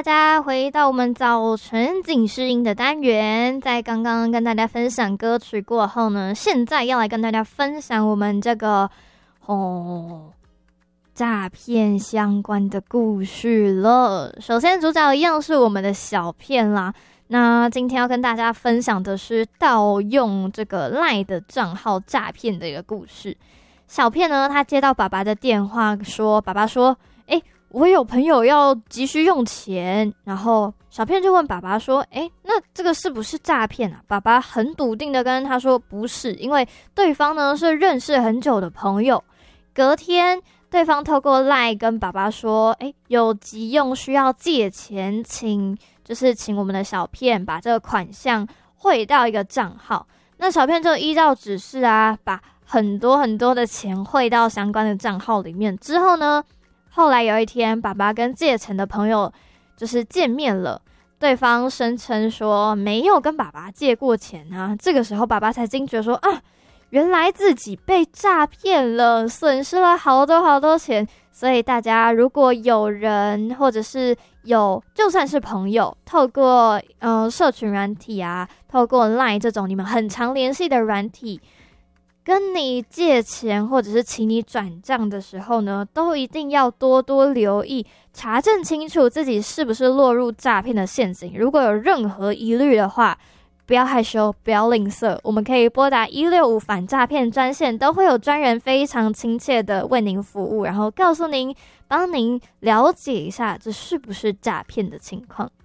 大家回到我们早晨警示音的单元。在刚刚跟大家分享歌曲过后呢，现在要来跟大家分享我们这个诈骗相关的故事了。首先主角一样是我们的小片啦。那今天要跟大家分享的是盗用这个 LINE 的账号诈骗的一个故事。小片呢，他接到爸爸的电话说，爸爸说我有朋友要急需用钱，然后小片就问爸爸说那这个是不是诈骗啊？爸爸很笃定的跟他说不是，因为对方呢是认识很久的朋友。隔天对方透过 LINE 跟爸爸说有急用需要借钱，请我们的小片把这个款项汇到一个账号。那小片就依照指示把很多很多的钱汇到相关的账号里面。之后呢，后来有一天爸爸跟借钱的朋友见面了，对方声称说没有跟爸爸借过钱啊。这个时候爸爸才惊觉说原来自己被诈骗了，损失了好多好多钱。所以大家如果有人或者是就算是朋友，透过社群软体透过 LINE 这种你们很常联系的软体跟你借钱或者是请你转账的时候呢，都一定要多多留意，查证清楚自己是不是落入诈骗的陷阱。如果有任何疑虑的话，不要害羞，不要吝啬，我们可以拨打165反诈骗专线，都会有专人非常亲切的为您服务，然后告诉您，帮您了解一下这是不是诈骗的情况。